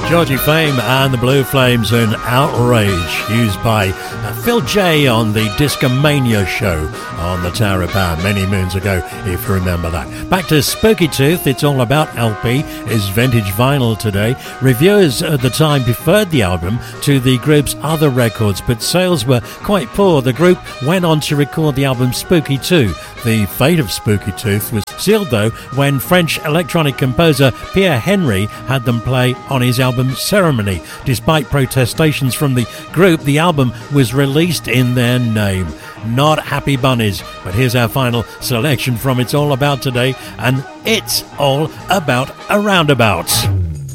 Georgie Fame and the Blue Flames and Outrage, used by Phil J on the Discomania show on the Tower of Power many moons ago, if you remember that. Back to Spooky Tooth, It's All About LP is vintage vinyl today. Reviewers at the time preferred the album to the group's other records, but sales were quite poor. The group went on to record the album Spooky 2. The fate of Spooky Tooth was sealed, though, when French electronic composer Pierre Henry had them play on his album Ceremony. Despite protestations from the group, the album was released in their name. Not Happy Bunnies, but here's our final selection from It's All About today, and It's All About a Roundabout.